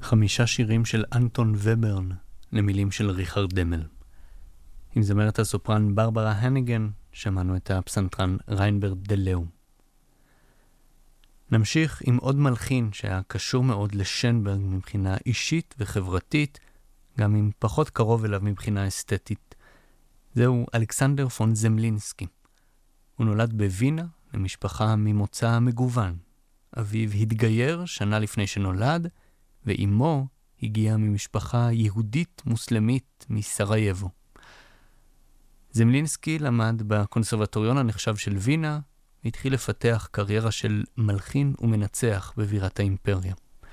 5 שירים של אנטון וברן למילים של ריכרד דמל. עם זמרת הסופרן ברברה הניגן שמענו את הפסנתרן ריינברד דלאו. נמשיך עם עוד מלחין שהיה קשור מאוד לשנברג מבחינה אישית וחברתית, גם אם פחות קרוב אליו מבחינה אסתטית. זהו אלכסנדר פון זמלינסקי. הוא נולד בווינה למשפחה ממוצא מגוון. אביו התגייר שנה לפני שנולד, ואימו הגיעה ממשפחה יהודית מוסלמית מסרייבו. זמלינסקי למד בקונסרבטוריון הנחשב של וינה, והתחיל לפתח קריירה של מלחין ומנצח בבירת האימפריה.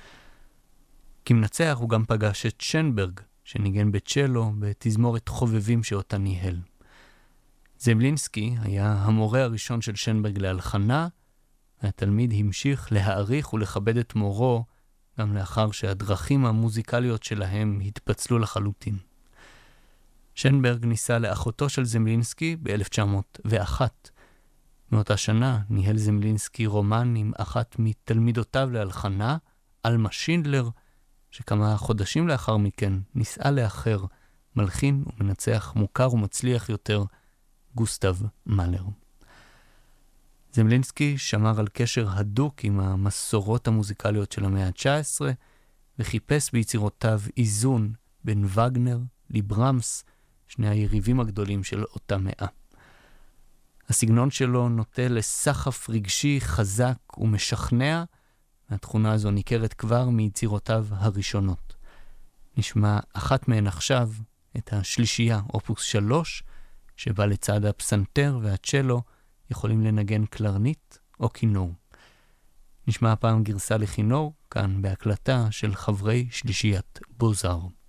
כמנצח הוא גם פגש את שנברג, שניגן בצ'לו בתזמורת חובבים שאותה ניהל. זמלינסקי היה המורה הראשון של שנברג להלחנה, והתלמיד המשיך להעריך ולכבד את מורו, גם לאחר שהדרכים המוזיקליות שלהם התפצלו לחלוטין. שנברג ניסה לאחותו של זמלינסקי ב-1901. מאותה שנה ניהל זמלינסקי רומן עם אחת מתלמידותיו להלחנה, אלמה שינדלר, שכמה חודשים לאחר מכן נישאה לאחר, מלחין ומנצח מוכר ומצליח יותר, גוסטב מאלר. זמלינסקי שמר על קשר הדוק עם המסורות המוזיקליות של המאה ה-19, וחיפש ביצירותיו איזון בין וגנר לברמס, שני היריבים הגדולים של אותה מאה. הסגנון שלו נוטה לסחף רגשי חזק ומשכנע, והתכונה הזו ניכרת כבר מיצירותיו הראשונות. נשמע אחת מהן עכשיו, את השלישייה, אופוס 3, שבה לצד הפסנתר והצ'לו יכולים לנגן קלרנית או כינור. נשמע הפעם גרסה לכינור, כאן בהקלטה של חברי שלישיית בוזאר.